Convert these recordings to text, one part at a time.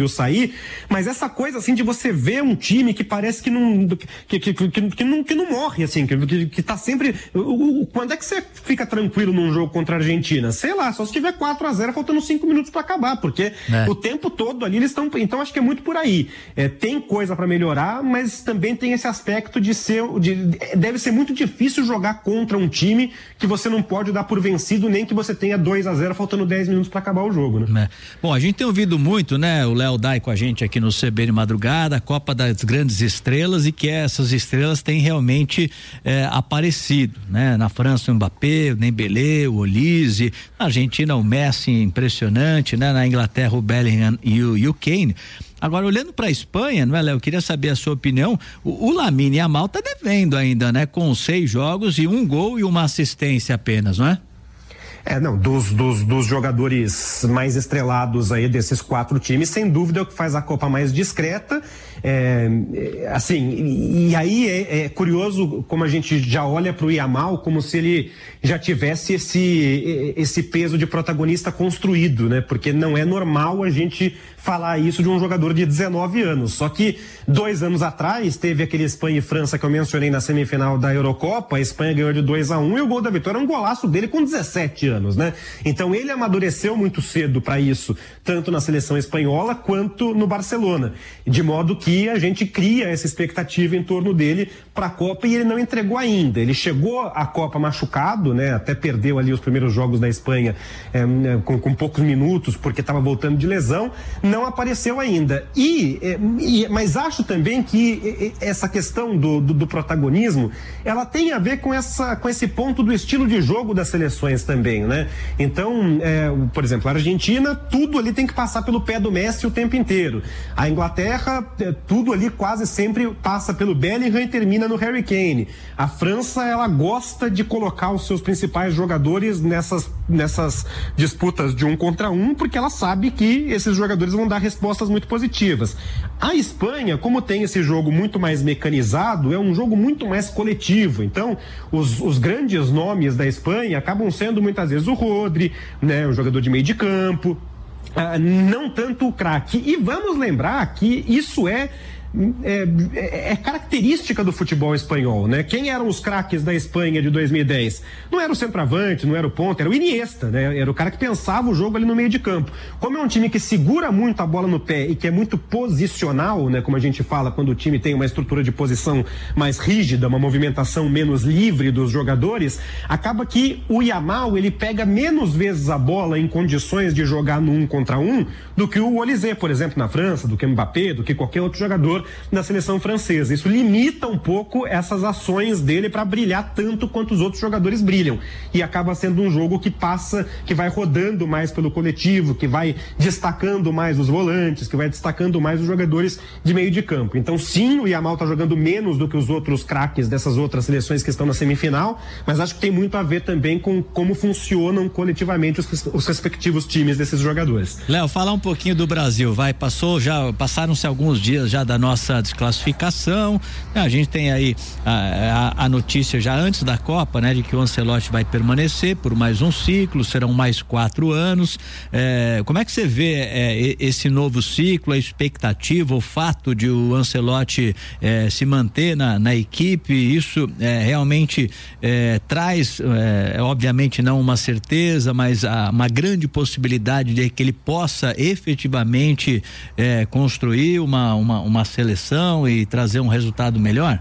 conseguiu sair, mas essa coisa assim de você ver um time que parece que não morre, assim, que tá sempre... Quando é que você fica tranquilo num jogo contra a Argentina? Sei lá, só se tiver 4-0 faltando 5 minutos para acabar, porque o tempo todo ali eles estão... Então acho que é muito por aí. Tem coisa para melhorar, mas também tem esse aspecto deve ser muito difícil jogar contra um time que você não pode dar por vencido, nem que você tenha 2-0 faltando 10 minutos para acabar o jogo, né? Bom, a gente tem ouvido muito, né, o Léo Dai com a gente aqui no CBN Madrugada, a Copa das Grandes Estrelas, e que essas estrelas têm realmente aparecido, né? Na França o Mbappé, o Dembélé, o Olise, na Argentina o Messi, impressionante, né? Na Inglaterra o Bellingham e o Kane. Agora, olhando para a Espanha, não é, Léo? Eu queria saber a sua opinião. O Lamine Yamal tá devendo ainda, né? Com 6 jogos e 1 gol e uma assistência apenas, não é? Dos jogadores mais estrelados aí desses 4 times, sem dúvida é o que faz a Copa mais discreta. E aí é curioso como a gente já olha para o Yamal como se ele já tivesse esse peso de protagonista construído, né? Porque não é normal a gente falar isso de um jogador de 19 anos. Só que 2 anos atrás teve aquele Espanha e França que eu mencionei na semifinal da Eurocopa. A Espanha ganhou de 2-1 e o gol da vitória é um golaço dele com 17 anos, né? Então ele amadureceu muito cedo para isso, tanto na seleção espanhola quanto no Barcelona, de modo que a gente cria essa expectativa em torno dele para a Copa e ele não entregou ainda. Ele chegou à Copa machucado, né? Até perdeu ali os primeiros jogos da Espanha com poucos minutos porque estava voltando de lesão, não apareceu ainda. Mas acho também que essa questão do protagonismo, ela tem a ver com esse ponto do estilo de jogo das seleções também, né? Então, por exemplo, a Argentina, tudo ali tem que passar pelo pé do Messi o tempo inteiro. A Inglaterra, tudo ali quase sempre passa pelo Bellingham e termina no Harry Kane. A França, ela gosta de colocar os seus principais jogadores nessas disputas de 1 contra 1, porque ela sabe que esses jogadores vão dar respostas muito positivas. A Espanha, como tem esse jogo muito mais mecanizado, é um jogo muito mais coletivo. Então, os grandes nomes da Espanha acabam sendo muitas vezes o Rodri, né, um jogador de meio de campo, não tanto o craque. E vamos lembrar que isso é característica do futebol espanhol, né? Quem eram os craques da Espanha de 2010? Não era o centroavante, não era o ponta, era o Iniesta, né? Era o cara que pensava o jogo ali no meio de campo. Como é um time que segura muito a bola no pé e que é muito posicional, né? Como a gente fala quando o time tem uma estrutura de posição mais rígida, uma movimentação menos livre dos jogadores, acaba que o Yamal, ele pega menos vezes a bola em condições de jogar no 1 contra 1 do que o Olise, por exemplo, na França, do que o Mbappé, do que qualquer outro jogador da seleção francesa. Isso limita um pouco essas ações dele para brilhar tanto quanto os outros jogadores brilham. E acaba sendo um jogo que vai rodando mais pelo coletivo, que vai destacando mais os volantes, que vai destacando mais os jogadores de meio de campo. Então, sim, o Yamal está jogando menos do que os outros craques dessas outras seleções que estão na semifinal, mas acho que tem muito a ver também com como funcionam coletivamente os respectivos times desses jogadores. Léo, fala um pouquinho do Brasil, passaram-se alguns dias já da nossa desclassificação, a gente tem aí a notícia já antes da Copa, né, de que o Ancelotti vai permanecer por mais um ciclo, serão mais 4 anos. Como é que você vê esse novo ciclo, a expectativa, o fato de o Ancelotti se manter na equipe? Isso realmente traz, obviamente não uma certeza, mas uma grande possibilidade de que ele possa efetivamente construir uma seleção e trazer um resultado melhor?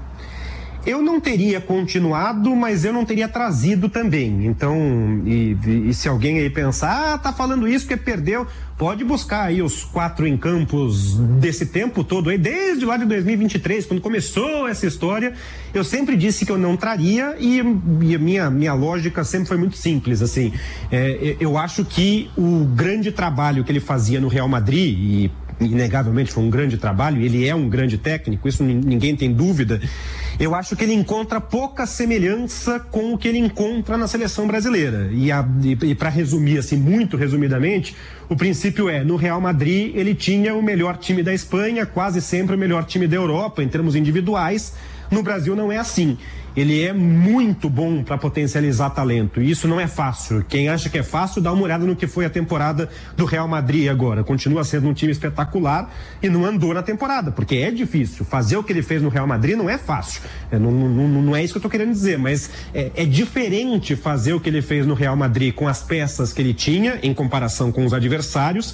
Eu não teria continuado, mas eu não teria trazido também. Então, e se alguém aí pensar, tá falando isso porque perdeu, pode buscar aí os 4 em campos desse tempo todo aí, desde lá de 2023, quando começou essa história, eu sempre disse que eu não traria e a minha lógica sempre foi muito simples, assim, eu acho que o grande trabalho que ele fazia no Real Madrid, e inegavelmente foi um grande trabalho, ele é um grande técnico, isso ninguém tem dúvida, eu acho que ele encontra pouca semelhança com o que ele encontra na seleção brasileira. E para resumir, assim, muito resumidamente, o princípio no Real Madrid ele tinha o melhor time da Espanha, quase sempre o melhor time da Europa, em termos individuais. No Brasil não é assim. ele é muito bom para potencializar talento, e isso não é fácil. Quem acha que é fácil, dá uma olhada no que foi a temporada do Real Madrid agora. Continua sendo um time espetacular e não andou na temporada, porque é difícil. Fazer o que ele fez no Real Madrid não é fácil. Não é isso que eu tô querendo dizer, mas é diferente fazer o que ele fez no Real Madrid com as peças que ele tinha, em comparação com os adversários,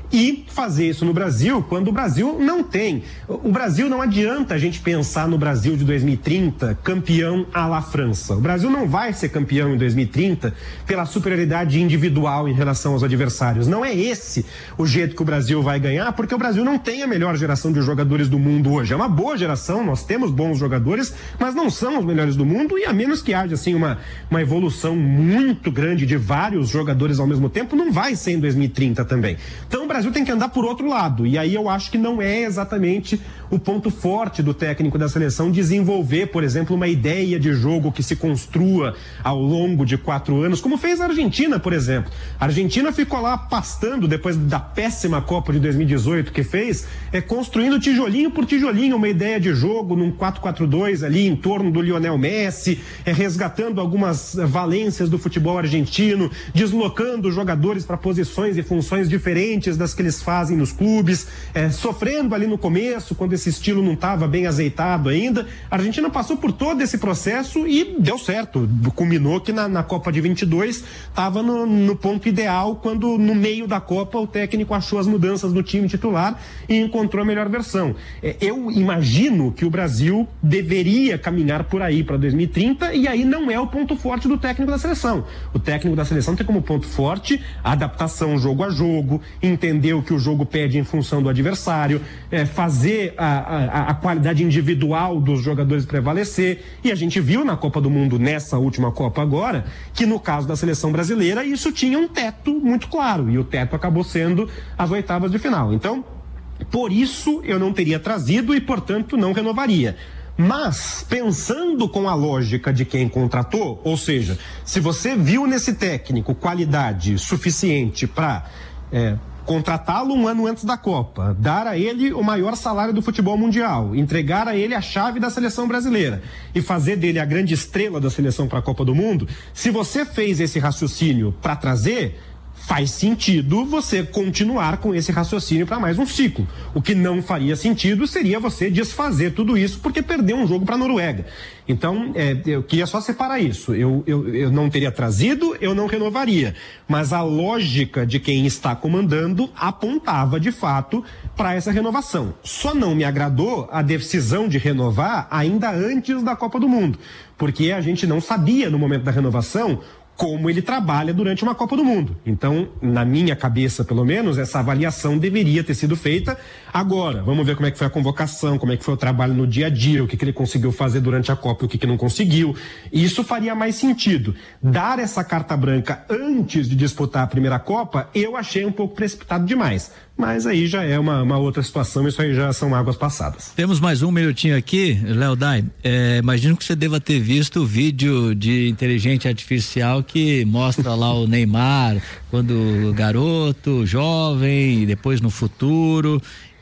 e fazer isso no Brasil, quando o Brasil não tem. O Brasil, não adianta a gente pensar no Brasil de 2030 campeão à la França. O Brasil não vai ser campeão em 2030 pela superioridade individual em relação aos adversários. Não é esse o jeito que o Brasil vai ganhar, porque o Brasil não tem a melhor geração de jogadores do mundo hoje. É uma boa geração, nós temos bons jogadores, mas não são os melhores do mundo, e a menos que haja assim uma evolução muito grande de vários jogadores ao mesmo tempo, não vai ser em 2030 também. Então o Brasil tem que andar por outro lado, e aí eu acho que não é exatamente o ponto forte do técnico da seleção desenvolver, por exemplo, uma ideia de jogo que se construa ao longo de 4 anos, como fez a Argentina, por exemplo. A Argentina ficou lá pastando, depois da péssima Copa de 2018 que fez, construindo tijolinho por tijolinho uma ideia de jogo num 4-4-2 ali em torno do Lionel Messi, resgatando algumas valências do futebol argentino, deslocando jogadores para posições e funções diferentes das que eles fazem nos clubes, sofrendo ali no começo, quando esse estilo não estava bem azeitado ainda. A Argentina passou por todo esse processo e deu certo. Culminou que na Copa de 22 estava no ponto ideal, quando no meio da Copa o técnico achou as mudanças no time titular e encontrou a melhor versão. Eu imagino que o Brasil deveria caminhar por aí para 2030, e aí não é o ponto forte do técnico da seleção. O técnico da seleção tem como ponto forte a adaptação jogo a jogo, entender o que o jogo pede em função do adversário, fazer a qualidade individual dos jogadores prevalecer, e a gente viu na Copa do Mundo, nessa última Copa agora, que no caso da seleção brasileira isso tinha um teto muito claro, e o teto acabou sendo as oitavas de final. Então, por isso eu não teria trazido e, portanto, não renovaria. Mas, pensando com a lógica de quem contratou, ou seja, se você viu nesse técnico qualidade suficiente para contratá-lo um ano antes da Copa, dar a ele o maior salário do futebol mundial, entregar a ele a chave da seleção brasileira e fazer dele a grande estrela da seleção para a Copa do Mundo, se você fez esse raciocínio para trazer, faz sentido você continuar com esse raciocínio para mais um ciclo. O que não faria sentido seria você desfazer tudo isso porque perdeu um jogo para a Noruega. Então, eu queria só separar isso. Eu não teria trazido, eu não renovaria. Mas a lógica de quem está comandando apontava, de fato, para essa renovação. Só não me agradou a decisão de renovar ainda antes da Copa do Mundo, porque a gente não sabia, no momento da renovação, como ele trabalha durante uma Copa do Mundo. Então, na minha cabeça, pelo menos, essa avaliação deveria ter sido feita agora. Vamos ver como é que foi a convocação, como é que foi o trabalho no dia a dia, o que ele conseguiu fazer durante a Copa e o que não conseguiu. Isso faria mais sentido. Dar essa carta branca antes de disputar a primeira Copa, eu achei um pouco precipitado demais. Mas aí já é uma outra situação, isso aí já são águas passadas. Temos mais um minutinho aqui, Léo Dai. Imagino que você deva ter visto o vídeo de inteligência artificial que mostra lá o Neymar, quando garoto, jovem, e depois no futuro.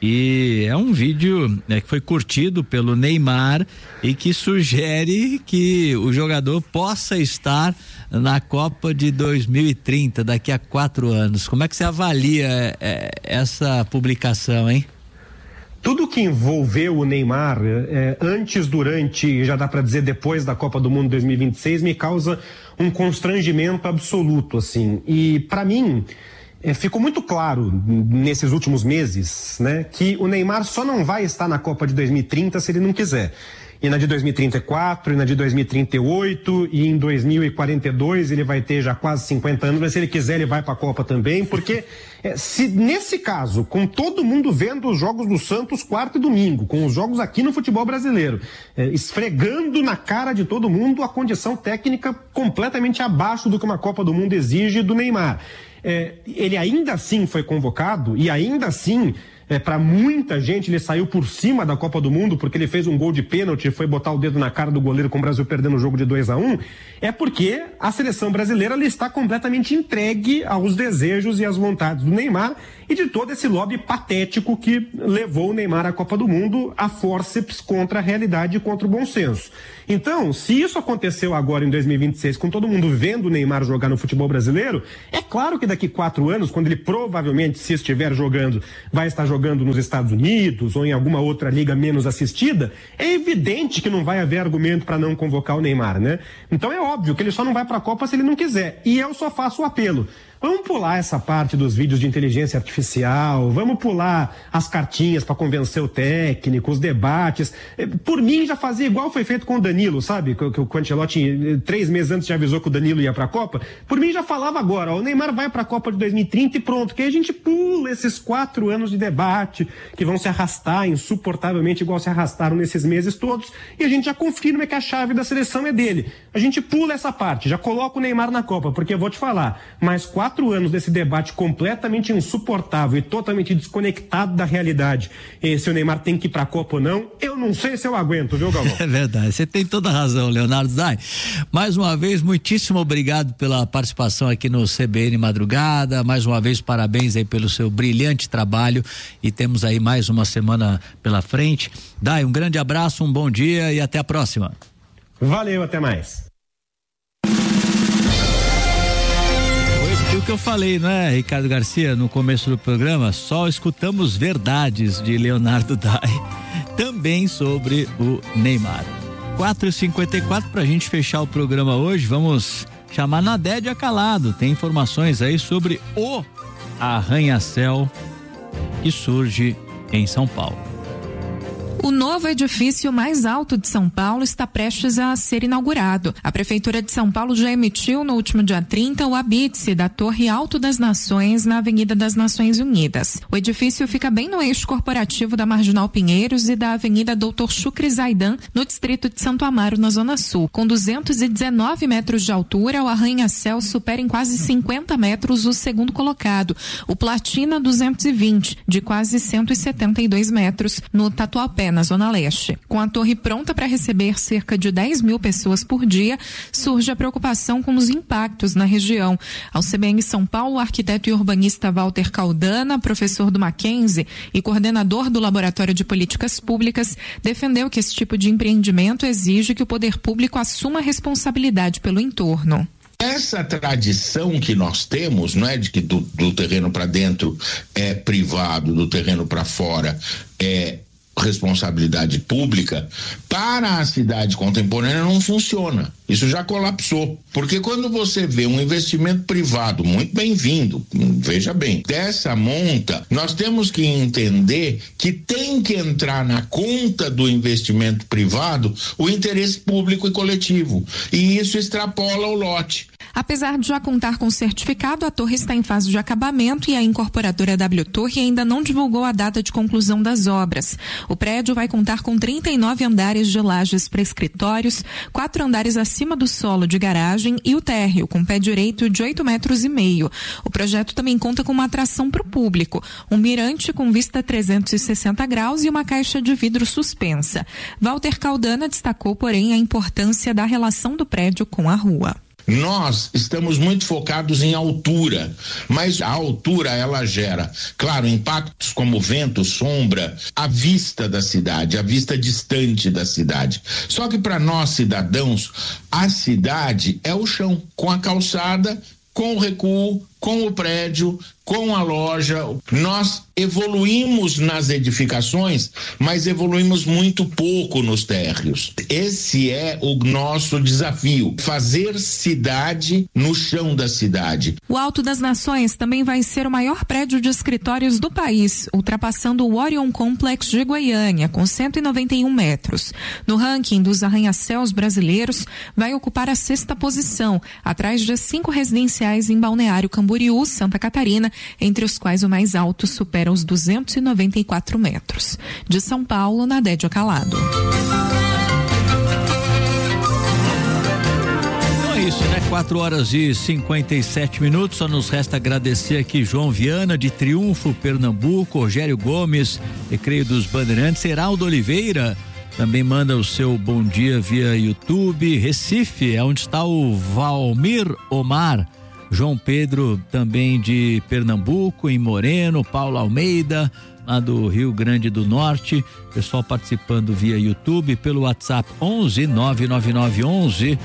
E é um vídeo que foi curtido pelo Neymar e que sugere que o jogador possa estar na Copa de 2030, daqui a 4 anos. Como é que você avalia essa publicação, hein? Tudo que envolveu o Neymar, antes, durante e já dá para dizer depois da Copa do Mundo 2026, me causa um constrangimento absoluto, assim. E para mim, ficou muito claro nesses últimos meses, né, que o Neymar só não vai estar na Copa de 2030 se ele não quiser. E na de 2034, e na de 2038, e em 2042 ele vai ter já quase 50 anos, mas se ele quiser ele vai para a Copa também, porque se nesse caso, com todo mundo vendo os jogos do Santos quarta e domingo, com os jogos aqui no futebol brasileiro, esfregando na cara de todo mundo a condição técnica completamente abaixo do que uma Copa do Mundo exige do Neymar. Ele ainda assim foi convocado e ainda assim para muita gente ele saiu por cima da Copa do Mundo porque ele fez um gol de pênalti e foi botar o dedo na cara do goleiro com o Brasil perdendo o jogo de 2-1, é porque a seleção brasileira ela está completamente entregue aos desejos e às vontades do Neymar e de todo esse lobby patético que levou o Neymar à Copa do Mundo a fórceps contra a realidade e contra o bom senso. Então, se isso aconteceu agora em 2026, com todo mundo vendo o Neymar jogar no futebol brasileiro, é claro que daqui 4 anos, quando ele provavelmente, se estiver jogando, vai estar jogando nos Estados Unidos ou em alguma outra liga menos assistida, é evidente que não vai haver argumento para não convocar o Neymar, né? Então é óbvio que ele só não vai para a Copa se ele não quiser. E eu só faço o apelo. Vamos pular essa parte dos vídeos de inteligência artificial, vamos pular as cartinhas para convencer o técnico, os debates. Por mim, já fazia igual foi feito com o Danilo, sabe? Que o Ancelotti, 3 meses antes, já avisou que o Danilo ia para a Copa. Por mim, já falava agora, ó, o Neymar vai para a Copa de 2030 e pronto. Que aí a gente pula esses 4 anos de debate que vão se arrastar insuportavelmente, igual se arrastaram nesses meses todos, e a gente já confirma que a chave da seleção é dele. A gente pula essa parte, já coloca o Neymar na Copa, porque eu vou te falar, mais 4 anos desse debate completamente insuportável e totalmente desconectado da realidade, se o Neymar tem que ir pra Copa ou não, eu não sei se eu aguento, viu, Galvão? É verdade, você tem toda a razão, Leonardo Dai. Mais uma vez, muitíssimo obrigado pela participação aqui no CBN Madrugada, mais uma vez parabéns aí pelo seu brilhante trabalho e temos aí mais uma semana pela frente. Dai, um grande abraço, um bom dia e até a próxima. Valeu, até mais. O que eu falei, né, Ricardo Garcia, no começo do programa, só escutamos verdades de Leonardo Dai, também sobre o Neymar. 4h54 pra gente fechar o programa hoje, vamos chamar Nadédia Calado, tem informações aí sobre o arranha-céu que surge em São Paulo. O novo edifício mais alto de São Paulo está prestes a ser inaugurado. A Prefeitura de São Paulo já emitiu no último dia 30 o habite da Torre Alto das Nações na Avenida das Nações Unidas. O edifício fica bem no eixo corporativo da Marginal Pinheiros e da Avenida Doutor Chucre Zaidan, no distrito de Santo Amaro, na Zona Sul. Com 219 metros de altura, o arranha-céu supera em quase 50 metros o segundo colocado, o Platina 220, de quase 172 metros, no Tatuapé, na Zona Leste. Com a torre pronta para receber cerca de 10 mil pessoas por dia, surge a preocupação com os impactos na região. Ao CBN São Paulo, o arquiteto e urbanista Walter Caldana, professor do Mackenzie e coordenador do Laboratório de Políticas Públicas, defendeu que esse tipo de empreendimento exige que o poder público assuma a responsabilidade pelo entorno. Essa tradição que nós temos, não é, de que do terreno para dentro é privado, do terreno para fora é responsabilidade pública, para a cidade contemporânea não funciona. Isso já colapsou. Porque quando você vê um investimento privado, muito bem-vindo, veja bem, dessa monta, nós temos que entender que tem que entrar na conta do investimento privado o interesse público e coletivo. E isso extrapola o lote. Apesar de já contar com certificado, a torre está em fase de acabamento e a incorporadora W Torre ainda não divulgou a data de conclusão das obras. O prédio vai contar com 39 andares de lajes para escritórios, 4 andares acima do solo de garagem e o térreo, com pé direito de 8,5 metros. O projeto também conta com uma atração para o público, um mirante com vista 360 graus e uma caixa de vidro suspensa. Walter Caldana destacou, porém, a importância da relação do prédio com a rua. Nós estamos muito focados em altura, mas a altura ela gera, claro, impactos como vento, sombra, a vista da cidade, a vista distante da cidade. Só que para nós cidadãos, a cidade é o chão, com a calçada, com o recuo, com o prédio, com a loja. Nós evoluímos nas edificações, mas evoluímos muito pouco nos térreos. Esse é o nosso desafio, fazer cidade no chão da cidade. O Alto das Nações também vai ser o maior prédio de escritórios do país, ultrapassando o Orion Complex de Goiânia, com 191 metros. No ranking dos arranha-céus brasileiros, vai ocupar a 6ª posição, atrás de 5 residenciais em Balneário Camboriú, Santa Catarina, entre os quais o mais alto supera os 294 metros. De São Paulo, Nadédia Calado. isso, né? 4h57. Só nos resta agradecer aqui João Viana de Triunfo, Pernambuco, Rogério Gomes, Recreio dos Bandeirantes, Heraldo Oliveira também manda o seu bom dia via YouTube. Recife é onde está o Valmir Omar. João Pedro também de Pernambuco, em Moreno, Paulo Almeida, lá do Rio Grande do Norte, pessoal participando via YouTube, pelo WhatsApp 11 99911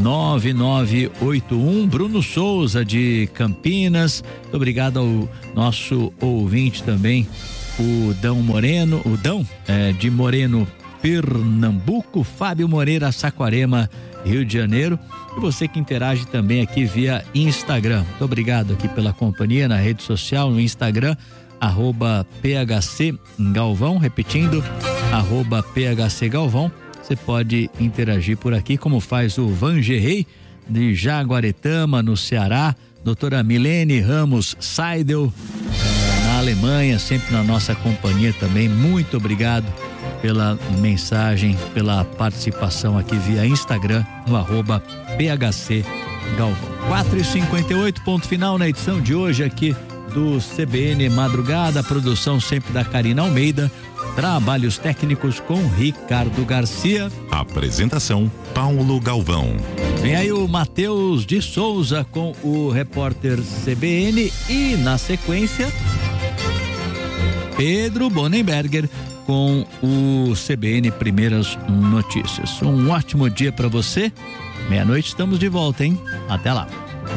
9981. Bruno Souza de Campinas, muito obrigado ao nosso ouvinte também, o Dão Moreno, de Moreno, Pernambuco, Fábio Moreira, Saquarema, Rio de Janeiro, e você que interage também aqui via Instagram. Muito obrigado aqui pela companhia na rede social, no Instagram, @PHC Galvão, repetindo, @PHC Galvão. Você pode interagir por aqui, como faz o Vangerrey de Jaguaretama, no Ceará, doutora Milene Ramos Seidel, na Alemanha, sempre na nossa companhia também. Muito obrigado pela mensagem, pela participação aqui via Instagram, no @PHC Galvão. 4h58, ponto final na edição de hoje aqui do CBN Madrugada, produção sempre da Karina Almeida, trabalhos técnicos com Ricardo Garcia. Apresentação Paulo Galvão. Vem aí o Matheus de Souza com o repórter CBN e na sequência Pedro Bonenberger com o CBN Primeiras Notícias. Um ótimo dia para você. Meia-noite estamos de volta, hein? Até lá.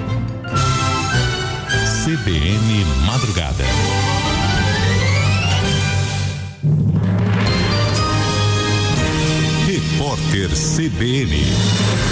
CBN Madrugada. Repórter CBN.